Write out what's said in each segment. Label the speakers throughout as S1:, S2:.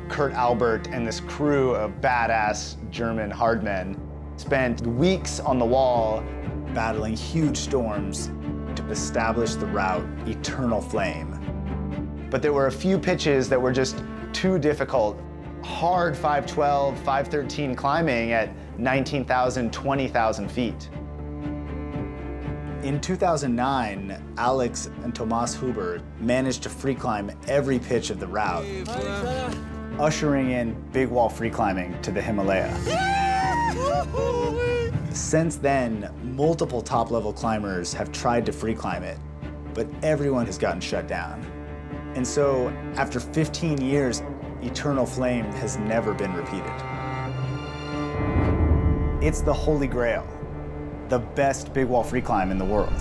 S1: Kurt Albert and this crew of badass German hardmen spent weeks on the wall battling huge storms to establish the route Eternal Flame. But there were a few pitches that were just too difficult. Hard 512, 513 climbing at 19,000, 20,000 feet. In 2009, Alex and Thomas Huber managed to free climb every pitch of the route, ushering in big wall free climbing to the Himalaya. Since then, multiple top-level climbers have tried to free climb it, but everyone has gotten shut down. And so, after 15 years, Eternal Flame has never been repeated. It's the Holy Grail, the best big wall free climb in the world.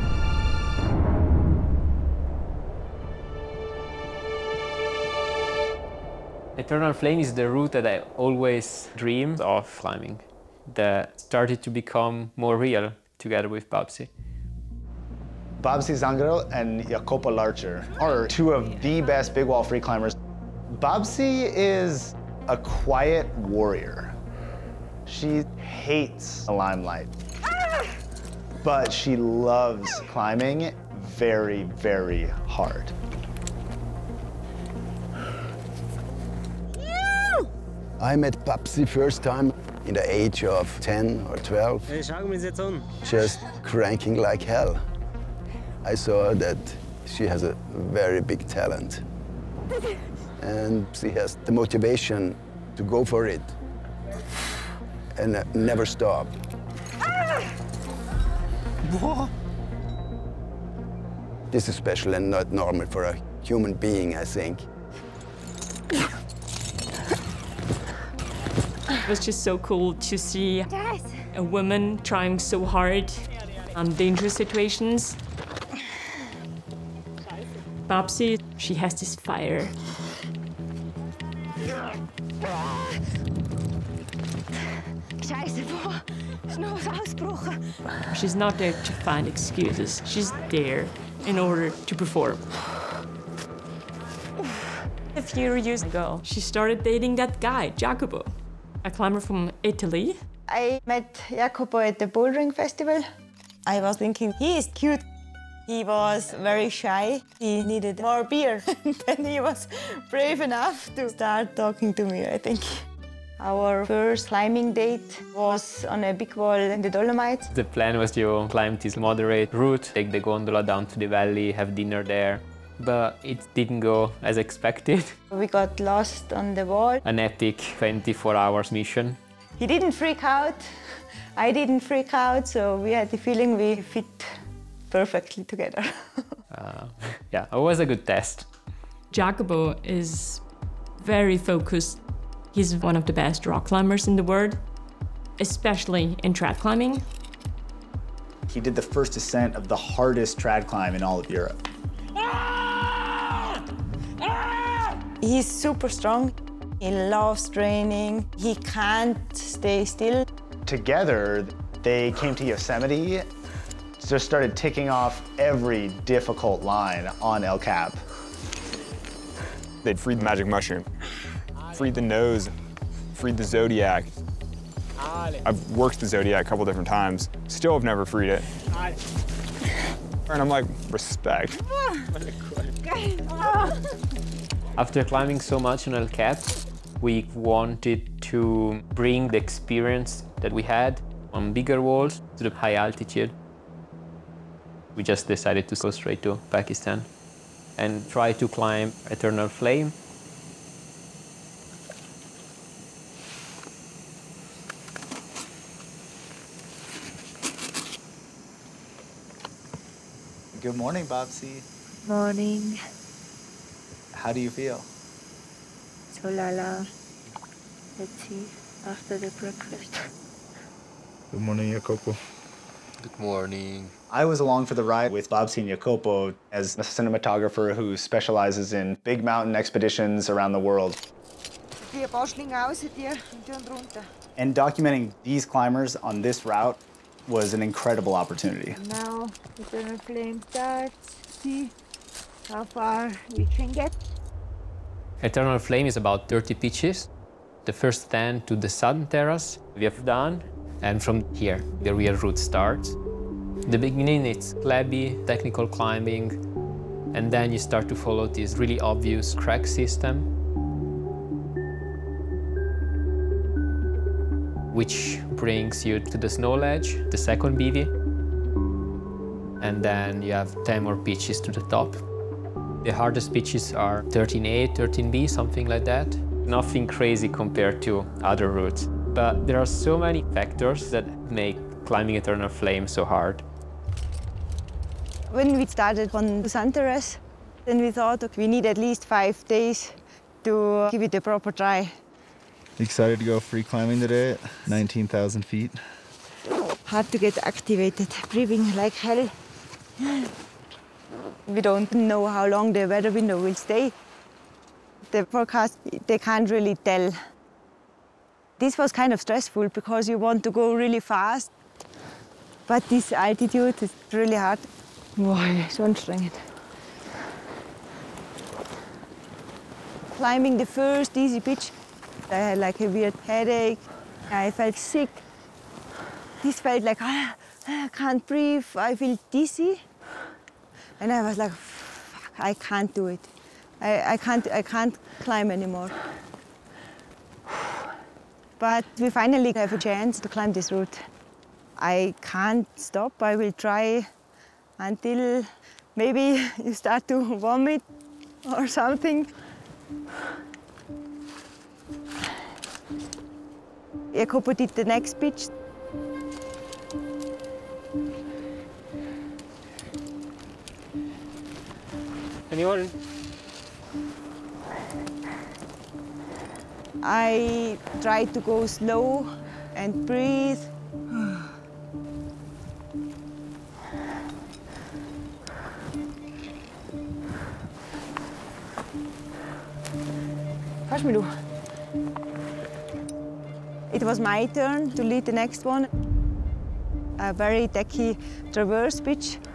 S2: Eternal Flame is the route that I always dreamed of climbing, that started to become more real together with Babsi.
S1: Babsi Zangaro and Jacopo Larcher are two of the best big wall free climbers. Babsi is a quiet warrior. She hates the limelight, but she loves climbing very, very hard.
S3: I met Babsi first time in the age of 10 or 12, just cranking like hell. I saw that she has a very big talent. And she has the motivation to go for it and never stop. This is special and not normal for a human being, I think.
S4: It was just so cool to see a woman trying so hard on dangerous situations. Babsi, she has this fire. She's not there to find excuses. She's there in order to perform. A few years ago, she started dating that guy, Jacopo, a climber from Italy.
S5: I met Jacopo at the bouldering festival. I was thinking, he is cute. He was very shy. He needed more beer. Then he was brave enough to start talking to me, I think. Our first climbing date was on a big wall in the Dolomites.
S2: The plan was to climb this moderate route, take the gondola down to the valley, have dinner there. But it didn't go as expected.
S5: We got lost on the wall.
S2: An epic 24 hours mission.
S5: He didn't freak out. I didn't freak out, so we had the feeling we fit perfectly together.
S2: Yeah, it was a good test.
S4: Jacopo is very focused. He's one of the best rock climbers in the world, especially in trad climbing.
S1: He did the first ascent of the hardest trad climb in all of Europe.
S5: He's super strong. He loves training. He can't stay still.
S1: Together, they came to Yosemite, just started ticking off every difficult line on El Cap.
S6: They'd freed the magic mushroom, freed the nose, freed the Zodiac. I've worked the Zodiac a couple different times, still have never freed it. And I'm like, respect.
S2: After climbing so much on El Cap, we wanted to bring the experience that we had on bigger walls to the high altitude. We just decided to go straight to Pakistan and try to climb Eternal Flame.
S1: Good morning, Babsi.
S7: Morning.
S1: How do you feel?
S7: So Lala, let's see, after the breakfast.
S8: Good morning, Jacopo.
S9: Good morning.
S1: I was along for the ride with Babsi and Jacopo as a cinematographer who specializes in big mountain expeditions around the world. And documenting these climbers on this route was an incredible opportunity.
S7: Now, Eternal Flame starts. See how far we can get.
S2: Eternal Flame is about 30 pitches. The first 10 to the southern terrace we have done, and from here the real route starts. The beginning it's flabby, technical climbing, and then you start to follow this really obvious crack system, which brings you to the snow ledge, the second bivy, and then you have 10 more pitches to the top. The hardest pitches are 13A, 13B, something like that. Nothing crazy compared to other routes, but there are so many factors that make climbing Eternal Flame so hard.
S5: When we started on the Sun Terrace, then we thought, okay, we need at least 5 days to give it a proper try.
S8: Excited to go free climbing today at 19,000 feet.
S5: Hard to get activated, breathing like hell. We don't know how long the weather window will stay. The forecast, they can't really tell. This was kind of stressful because you want to go really fast, but this altitude is really hard. Wow, so anstrengend. Climbing the first easy pitch, I had like a weird headache. I felt sick. This felt like, I can't breathe, I feel dizzy. And I was like, fuck, I can't do it. I can't climb anymore. But we finally have a chance to climb this route. I can't stop, I will try until maybe you start to vomit or something. Jacopo did the next pitch.
S2: Anyone?
S5: I tried to go slow and breathe. It was my turn to lead the next one. A very techy traverse pitch.